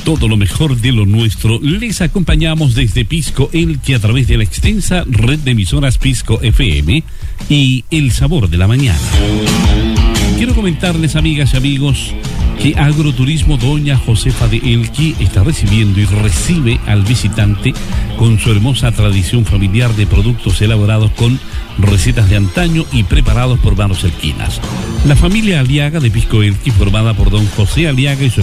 todo lo mejor de lo nuestro. Les acompañamos desde Pisco Elqui a través de la extensa red de emisoras Pisco FM y El Sabor de la Mañana. Quiero comentarles, amigas y amigos, que Agroturismo Doña Josefa de Elqui está recibiendo y recibe al visitante con su hermosa tradición familiar de productos elaborados con recetas de antaño y preparados por manos elquinas. La familia Aliaga de Pisco Elqui, formada por don José Aliaga y su